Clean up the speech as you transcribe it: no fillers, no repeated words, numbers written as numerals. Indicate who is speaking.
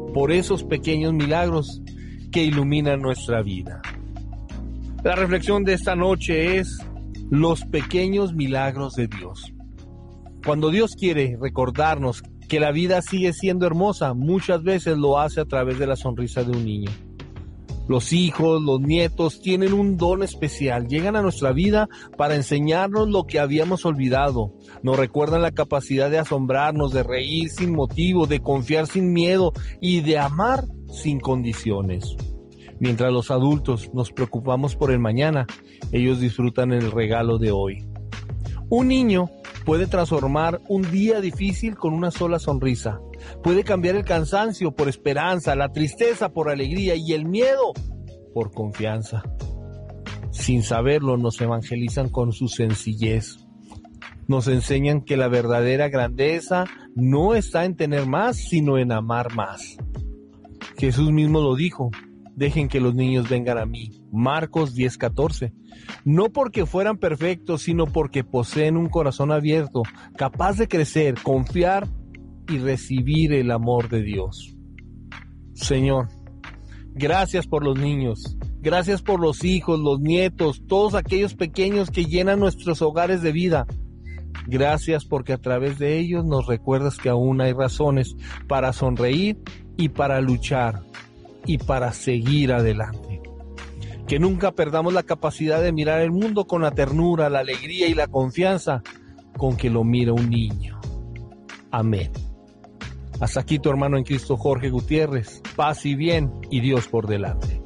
Speaker 1: por esos pequeños milagros que iluminan nuestra vida. La reflexión de esta noche es los pequeños milagros de Dios. Cuando Dios quiere recordarnos que la vida sigue siendo hermosa, muchas veces lo hace a través de la sonrisa de un niño. Los hijos, los nietos tienen un don especial, llegan a nuestra vida para enseñarnos lo que habíamos olvidado. Nos recuerdan la capacidad de asombrarnos, de reír sin motivo, de confiar sin miedo y de amar sin condiciones. Mientras los adultos nos preocupamos por el mañana, ellos disfrutan el regalo de hoy. Un niño puede transformar un día difícil con una sola sonrisa. Puede cambiar el cansancio por esperanza, la tristeza por alegría y el miedo por confianza. Sin saberlo, nos evangelizan con su sencillez. Nos enseñan que la verdadera grandeza no está en tener más, sino en amar más. Jesús mismo lo dijo: dejen que los niños vengan a mí. Marcos 10:14. No porque fueran perfectos, sino porque poseen un corazón abierto, capaz de crecer, confiar y recibir el amor de Dios. Señor, gracias por los niños, gracias por los hijos, los nietos, todos aquellos pequeños que llenan nuestros hogares de vida. Gracias porque a través de ellos nos recuerdas que aún hay razones para sonreír y para luchar y para seguir adelante. Que nunca perdamos la capacidad de mirar el mundo con la ternura, la alegría y la confianza con que lo mira un niño. Amén. Hasta aquí tu hermano en Cristo, Jorge Gutiérrez. Paz y bien y Dios por delante.